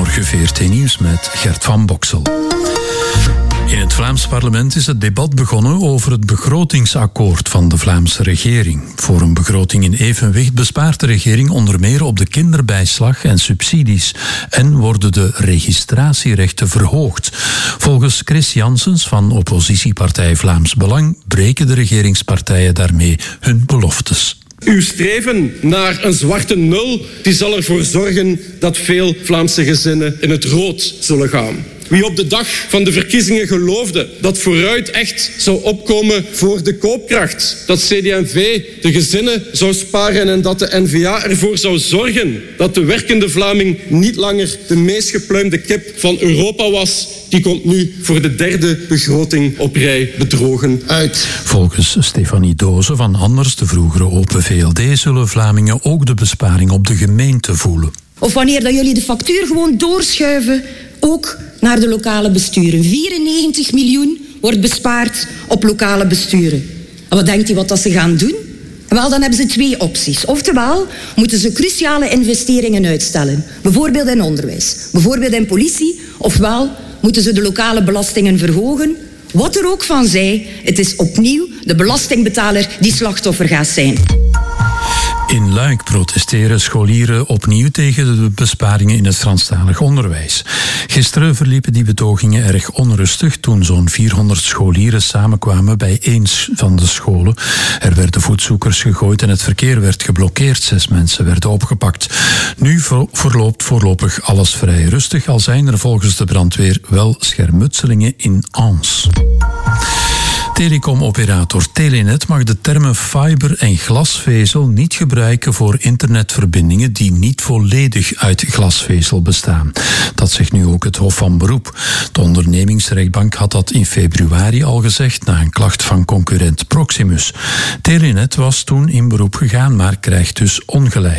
Goedemorgen VRT Nieuws met Gert van Boksel. In het Vlaams parlement is het debat begonnen over het begrotingsakkoord van de Vlaamse regering. Voor een begroting in evenwicht bespaart de regering onder meer op de kinderbijslag en subsidies en worden de registratierechten verhoogd. Volgens Chris Janssens van oppositiepartij Vlaams Belang breken de regeringspartijen daarmee hun beloftes. Uw streven naar een zwarte nul die zal ervoor zorgen dat veel Vlaamse gezinnen in het rood zullen gaan. Wie op de dag van de verkiezingen geloofde dat vooruit echt zou opkomen voor de koopkracht, dat CD&V de gezinnen zou sparen en dat de N-VA ervoor zou zorgen dat de werkende Vlaming niet langer de meest gepluimde kip van Europa was, die komt nu voor de derde begroting op rij bedrogen uit. Volgens Stefanie Doze van Anders, de vroegere Open VLD, zullen Vlamingen ook de besparing op de gemeente voelen. Of wanneer dat jullie de factuur gewoon doorschuiven, ook naar de lokale besturen. 94 miljoen wordt bespaard op lokale besturen. En wat denkt u wat dat ze gaan doen? Wel, dan hebben ze twee opties. Oftewel moeten ze cruciale investeringen uitstellen. Bijvoorbeeld in onderwijs, bijvoorbeeld in politie. Ofwel moeten ze de lokale belastingen verhogen. Wat er ook van zij, het is opnieuw de belastingbetaler die slachtoffer gaat zijn. In Luik protesteren scholieren opnieuw tegen de besparingen in het Franstalig onderwijs. Gisteren verliepen die betogingen erg onrustig toen zo'n 400 scholieren samenkwamen bij één van de scholen. Er werden voetzoekers gegooid en het verkeer werd geblokkeerd. 6 mensen werden opgepakt. Nu verloopt voorlopig alles vrij rustig, al zijn er volgens de brandweer wel schermutselingen in Ans. Telecomoperator Telenet mag de termen fiber en glasvezel niet gebruiken voor internetverbindingen die niet volledig uit glasvezel bestaan. Dat zegt nu ook het Hof van Beroep. De ondernemingsrechtbank had dat in februari al gezegd na een klacht van concurrent Proximus. Telenet was toen in beroep gegaan, maar krijgt dus ongelijk.